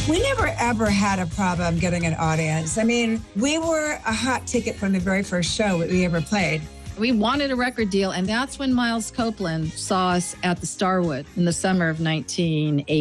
We never ever had a problem getting an audience. I mean, we were a hot ticket from the very first show that we ever played. We wanted a record deal, and that's when Miles Copeland saw us at the Starwood in the summer of 1980.